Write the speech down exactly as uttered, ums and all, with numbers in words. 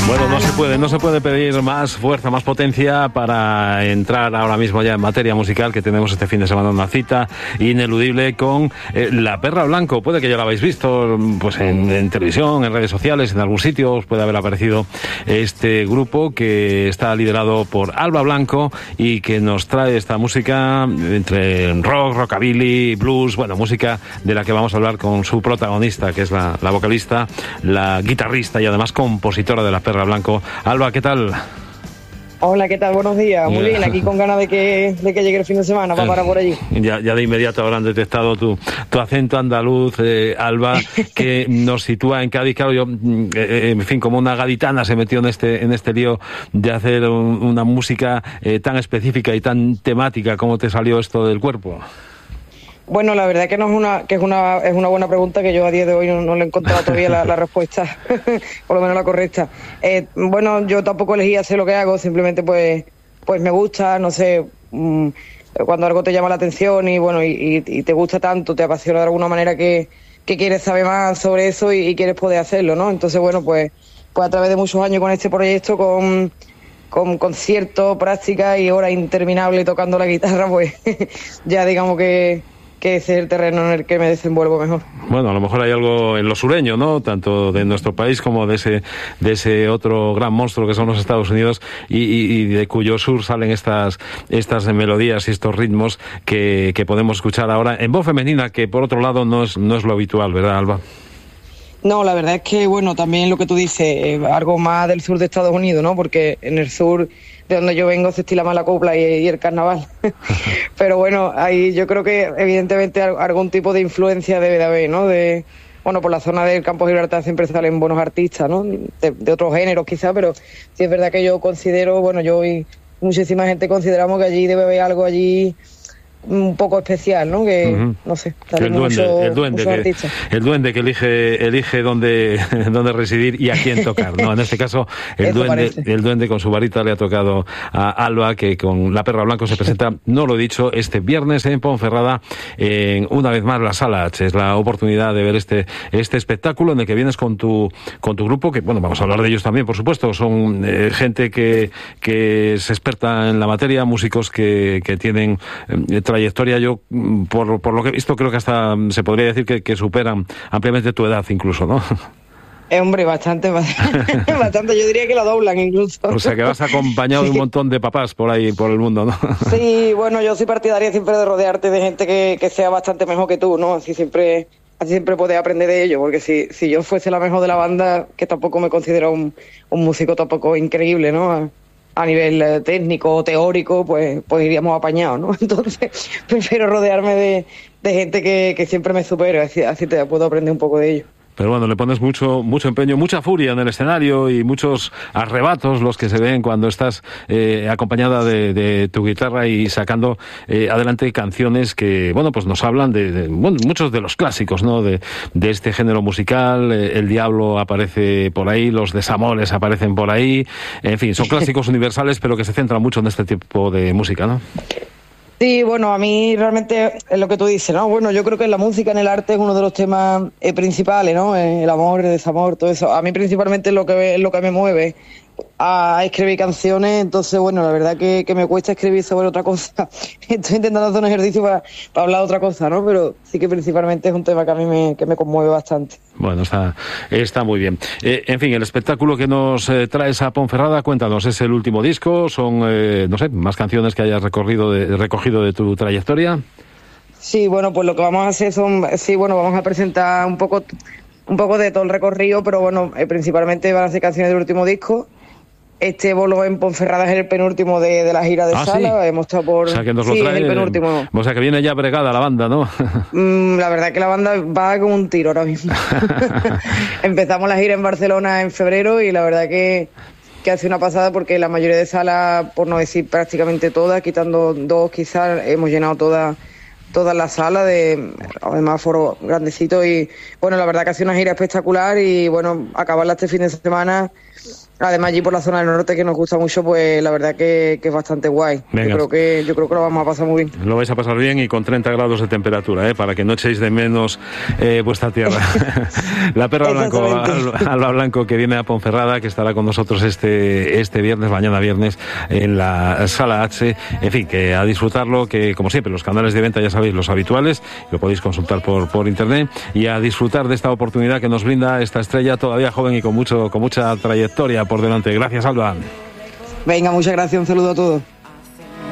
Bueno, no se puede, no se puede pedir más fuerza, más potencia para entrar ahora mismo ya en materia musical, que tenemos este fin de semana una cita ineludible con eh, La Perra Blanco. Puede que ya la habéis visto pues en, en televisión, en redes sociales, en algún sitio os puede haber aparecido este grupo que está liderado por Alba Blanco y que nos trae esta música entre rock, rockabilly, blues, bueno, música de la que vamos a hablar con su protagonista, que es la, la vocalista, la guitarrista y además compositora de La Perra Blanco. Alba, ¿qué tal? Hola, ¿qué tal? Buenos días. Muy bien, aquí con ganas de que, de que llegue el fin de semana, va para por allí. Ya, ya de inmediato habrán detectado tu, tu acento andaluz, eh, Alba, que nos sitúa en Cádiz. Claro, yo, eh, en fin, como una gaditana se metió en este, en este lío de hacer un, una música eh, tan específica y tan temática. ¿Cómo te salió esto del cuerpo? Bueno, la verdad que no es una que es una es una buena pregunta, que yo a día de hoy no, no le he encontrado todavía la, la respuesta, por lo menos la correcta. Eh, bueno, yo tampoco elegí hacer lo que hago, simplemente pues pues me gusta, no sé, mmm, cuando algo te llama la atención y bueno y, y te gusta tanto, te apasiona de alguna manera que, que quieres saber más sobre eso y, y quieres poder hacerlo, ¿no? Entonces, bueno, pues pues a través de muchos años con este proyecto, con con conciertos, prácticas y horas interminables tocando la guitarra, pues ya digamos que que ese es el terreno en el que me desenvuelvo mejor. Bueno, a lo mejor hay algo en lo sureño, ¿no? Tanto de nuestro país como de ese de ese otro gran monstruo que son los Estados Unidos y, y, y de cuyo sur salen estas estas melodías y estos ritmos que, que podemos escuchar ahora en voz femenina, que por otro lado no es, no es lo habitual, ¿verdad, Alba? No, la verdad es que, bueno, también lo que tú dices, eh, algo más del sur de Estados Unidos, ¿no? Porque en el sur de donde yo vengo se estila más la copla y, y el carnaval. Pero bueno, ahí yo creo que evidentemente algún tipo de influencia debe de haber, ¿no? De, bueno, por la zona del Campo Gibraltar siempre salen buenos artistas, ¿no? De, de otros géneros quizá, pero sí es verdad que yo considero, bueno, yo y muchísima gente consideramos que allí debe haber algo allí un poco especial, ¿no? Que, uh-huh. no sé, el duende, mucho, el, duende que, el duende que elige elige dónde, dónde residir y a quién tocar, ¿no? En este caso, el duende, el duende con su varita le ha tocado a Alba, que con La Perra Blanco se presenta, no lo he dicho, este viernes en Ponferrada, en una vez más la Sala H. Es la oportunidad de ver este este espectáculo en el que vienes con tu con tu grupo, que, bueno, vamos a hablar de ellos también, por supuesto. Son eh, gente que, que es experta en la materia, músicos que, que tienen eh, trayectoria. Yo, por, por lo que he visto, creo que hasta se podría decir que, que superan ampliamente tu edad incluso, ¿no? Eh, hombre, bastante, bastante, bastante, yo diría que la doblan incluso. O sea, que vas acompañado sí. de un montón de papás por ahí, por el mundo, ¿no? Sí, bueno, yo soy partidaria siempre de rodearte de gente que, que sea bastante mejor que tú, ¿no? Así siempre así siempre puedes aprender de ello, porque si, si yo fuese la mejor de la banda, que tampoco me considero un, un músico tampoco increíble, ¿no? A nivel eh, técnico o teórico, pues, pues iríamos apañados, ¿no? Entonces, prefiero rodearme de, de gente que, que siempre me supere, así, así te puedo aprender un poco de ello. Pero bueno, le pones mucho mucho empeño, mucha furia en el escenario y muchos arrebatos los que se ven cuando estás eh, acompañada de, de tu guitarra y sacando eh, adelante canciones que, bueno, pues nos hablan de, de bueno, muchos de los clásicos, ¿no? De, de este género musical. Eh, El Diablo aparece por ahí, Los Desamores aparecen por ahí. En fin, son clásicos universales, pero que se centran mucho en este tipo de música, ¿no? Sí, bueno, a mí realmente es lo que tú dices, ¿no? Bueno, yo creo que la música en el arte es uno de los temas eh, principales, ¿no? El amor, el desamor, todo eso. A mí principalmente es lo que, es lo que me mueve a escribir canciones, entonces, bueno, la verdad que, que me cuesta escribir sobre otra cosa. Estoy intentando hacer un ejercicio para, para hablar de otra cosa, ¿no? Pero sí que principalmente es un tema que a mí me, que me conmueve bastante. Bueno, está, está muy bien. Eh, en fin, el espectáculo que nos eh, traes a Ponferrada, cuéntanos, ¿es el último disco? ¿Son, eh, no sé, más canciones que hayas recorrido de, recogido de tu trayectoria? Sí, bueno, pues lo que vamos a hacer son, sí, bueno, vamos a presentar un poco, un poco de todo el recorrido, pero bueno, eh, principalmente van a ser canciones del último disco. Este bolo en Ponferrada es el penúltimo de, de la gira de ah, Sala. ¿sí? Hemos estado por... O sea, que nos sí, lo trae... es el penúltimo. O sea, que viene ya bregada la banda, ¿no? mm, la verdad que la banda va como un tiro ahora mismo. Empezamos la gira en Barcelona en febrero y la verdad que, que hace una pasada porque la mayoría de salas, por no decir prácticamente todas, quitando dos quizás, hemos llenado todas toda la sala de, además, foro grandecito y, bueno, la verdad que ha sido una gira espectacular y, bueno, acabarla este fin de semana además allí por la zona del norte que nos gusta mucho, pues la verdad que, que es bastante guay. Venga. Yo creo que yo creo que lo vamos a pasar muy bien. Lo vais a pasar bien y con treinta grados de temperatura, ¿eh? Para que no echéis de menos eh, vuestra tierra. La Perra Blanco, Alba Blanco, que viene a Ponferrada, que estará con nosotros este este viernes, mañana viernes, en la Sala H. En fin, que a disfrutarlo, que como siempre los canales de venta ya sabéis los habituales, lo podéis consultar por por internet, y a disfrutar de esta oportunidad que nos brinda esta estrella todavía joven y con mucho con mucha trayectoria por delante. Gracias, Alba. Venga, muchas gracias, un saludo a todos.